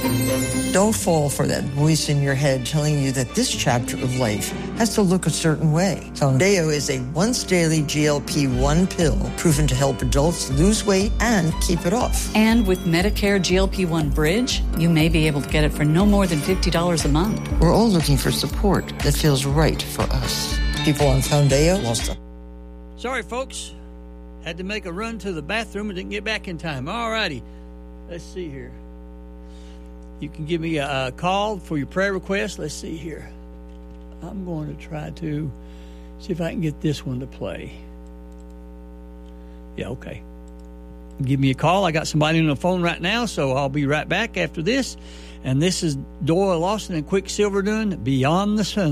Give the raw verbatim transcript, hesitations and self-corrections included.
Don't fall for that voice in your head telling you that this chapter of life has to look a certain way. Foundayo is a once-daily G L P one pill proven to help adults lose weight and keep it off. And with Medicare G L P one Bridge, you may be able to get it for no more than fifty dollars a month. We're all looking for support that feels right for us. People on Foundayo lost them. Sorry, folks. Had to make a run to the bathroom and didn't get back in time. All righty. Let's see here. You can give me a, a call for your prayer request. Let's see here. I'm going to try to see if I can get this one to play. Yeah, okay. Give me a call. I got somebody on the phone right now, so I'll be right back after this. And this is Doyle Lawson and Quicksilver doing Beyond the Sun.